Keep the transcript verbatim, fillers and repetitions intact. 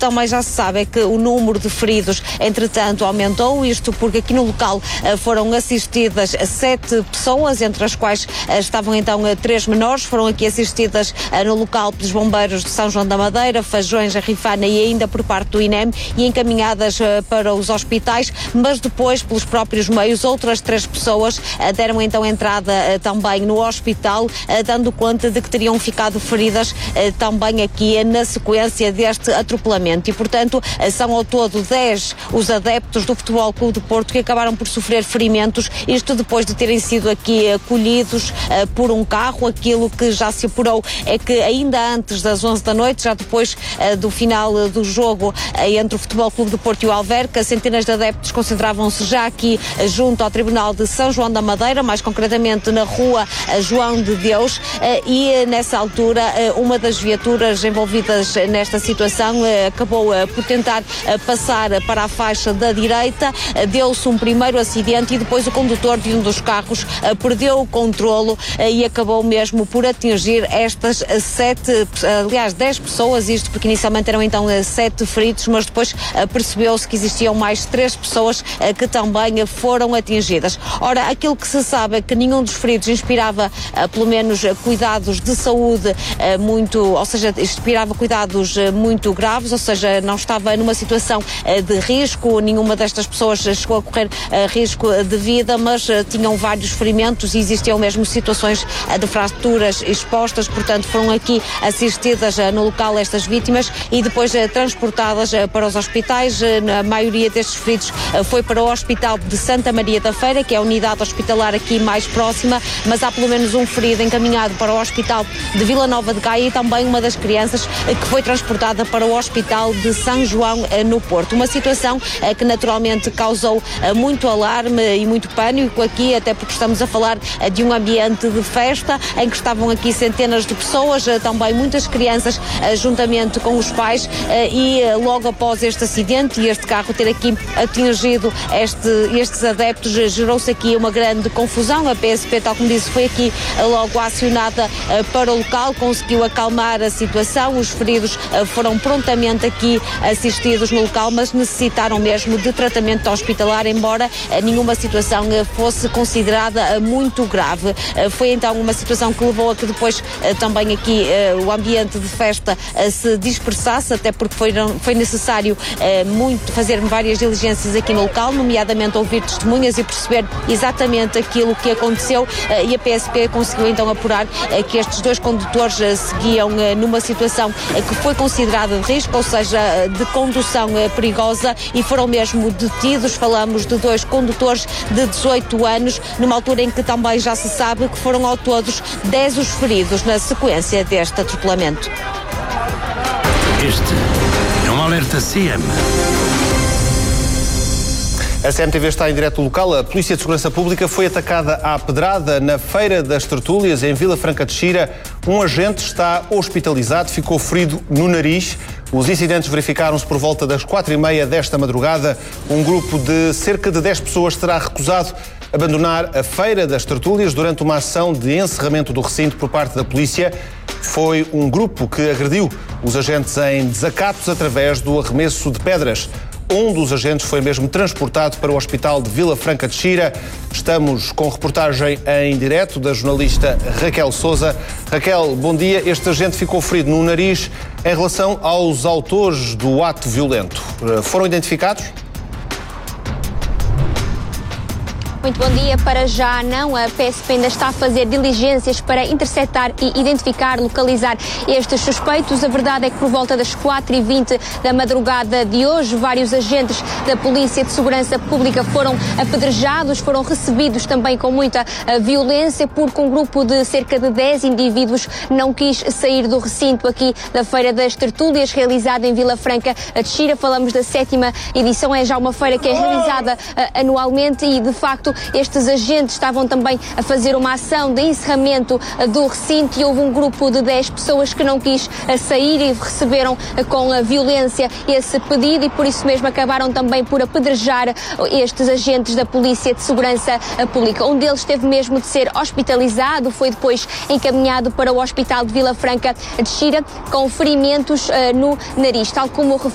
também já se sabe é que o número de feridos, entretanto, aumentou, isto porque aqui no local uh, foram assistidas sete pessoas, entre as quais uh, estavam então uh, três menores, foram aqui assistidas uh, no local pelos bombeiros de São João da Madeira, Fajões, a Rifana e ainda por parte do I N E M e encaminhadas uh, para os hospitais, mas depois, pelos próprios meios, outras três pessoas uh, deram então entrada uh, também no hospital, uh, dando conta de que teriam ficado feridas uh, também aqui na sequência deste atropelamento e, portanto, uh, são ao todo dez os adeptos do Futebol Clube do Porto que acabaram por sofrer ferimentos, isto depois de terem sido aqui acolhidos uh, por um carro. Aquilo que já se apurou é que ainda antes das onze da noite, já depois uh, do final uh, do jogo uh, entre o Futebol Clube do Porto e o Alverca, centenas de adeptos concentravam-se já aqui uh, junto ao Tribunal de São João da Madeira, mais concretamente na rua uh, João de Deus, uh, e uh, nessa altura uh, uma das viaturas envolvidas nesta situação uh, acabou uh, por tentar uh, passar para a faixa da direita, uh, deu-se um primeiro acidente e depois o condutor de um dos carros uh, perdeu o controlo uh, e acabou mesmo por atingir estas uh, sete, uh, aliás dez pessoas, isto porque inicialmente eram então uh, sete feridos, mas depois uh, percebeu-se que existiam mais três pessoas uh, que também uh, foram atingidas. Ora, aquilo que se sabe é que nenhum dos feridos inspirava uh, pelo menos uh, cuidados de saúde uh, muito, ou seja, inspirava cuidados uh, muito graves, ou seja, não estava numa situação uh, de risco, nenhuma destas pessoas chegou a correr uh, risco de vida, mas uh, tinham vários ferimentos e existiam mesmo situações uh, de fraturas expostas, portanto foram aqui assistidas uh, no local estas vítimas e depois uh, transportadas uh, para os hospitais. Uh, a maioria destes feridos uh, foi para o Hospital de Santa Maria da Feira, que é a unidade hospitalar aqui mais próxima, mas há pelo menos um ferido encaminhado para o Hospital de Vila Nova de Gaia e também uma das crianças uh, que foi transportada para o Hospital de São João uh, no Porto. Uma situação uh, que naturalmente causou uh, muito alarme e muito pânico aqui, até porque estamos a falar uh, de um ambiente de festa em que estavam aqui centenas de pessoas, uh, também muitas crianças, uh, juntamente com os pais, uh, e uh, logo após este acidente e este carro ter aqui atingido este, estes adeptos, uh, gerou-se aqui uma grande confusão. A P S P, tal como disse, foi aqui uh, logo acionada uh, para o local, conseguiu acalmar a situação, os feridos uh, foram prontamente aqui assistidos no local, mas necessitaram mesmo de tratamento hospitalar, embora uh, nenhuma situação uh, fosse considerada uh, muito grave. Uh, foi então uma situação que levou a que depois uh, também aqui uh, o ambiente de festa uh, se dispersasse, até porque foi, foi necessário uh, muito fazer várias diligências aqui no local, nomeadamente ouvir testemunhas e perceber exatamente aquilo que aconteceu, uh, e a P S P conseguiu então apurar uh, que estes dois condutores uh, seguiam uh, numa situação uh, que foi considerada de risco, ou seja, uh, de condução uh, perigosa, e foram mesmo detidos. Falamos de dois condutores de dezoito anos, numa altura em que também já se sabe que foram ao todos dez os feridos na sequência deste atropelamento. Este é um alerta C M. A C M T V está em direto local. A Polícia de Segurança Pública foi atacada à pedrada na Feira das Tertúlias, em Vila Franca de Xira. Um agente está hospitalizado, ficou ferido no nariz. Os incidentes verificaram-se por volta das quatro e meia desta madrugada. Um grupo de cerca de dez pessoas terá recusado abandonar a Feira das Tertúlias durante uma ação de encerramento do recinto por parte da polícia. Foi um grupo que agrediu os agentes em desacatos através do arremesso de pedras. Um dos agentes foi mesmo transportado para o Hospital de Vila Franca de Xira. Estamos com reportagem em direto da jornalista Raquel Sousa. Raquel, bom dia. Este agente ficou ferido no nariz. Em relação aos autores do ato violento, foram identificados? Muito bom dia. Para já não, a P S P ainda está a fazer diligências para interceptar e identificar, localizar estes suspeitos. A verdade é que por volta das quatro e vinte da madrugada de hoje, vários agentes da Polícia de Segurança Pública foram apedrejados, foram recebidos também com muita uh, violência, porque um grupo de cerca de dez indivíduos não quis sair do recinto aqui da Feira das Tertúlias, realizada em Vila Franca de Xira. Falamos da sétima edição, é já uma feira que é realizada uh, anualmente e, de facto, estes agentes estavam também a fazer uma ação de encerramento do recinto e houve um grupo de dez pessoas que não quis sair e receberam com a violência esse pedido e por isso mesmo acabaram também por apedrejar estes agentes da Polícia de Segurança Pública. Um deles teve mesmo de ser hospitalizado, foi depois encaminhado para o Hospital de Vila Franca de Xira com ferimentos uh, no nariz, tal como